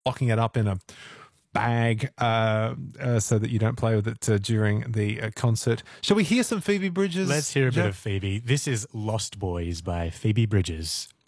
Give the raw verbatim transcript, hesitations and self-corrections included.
locking it up in a bag uh, uh, so that you don't play with it uh, during the uh, concert. Shall we hear some Phoebe Bridgers? Let's hear a Jeff? bit of Phoebe. This is Lost Boys by Phoebe Bridgers.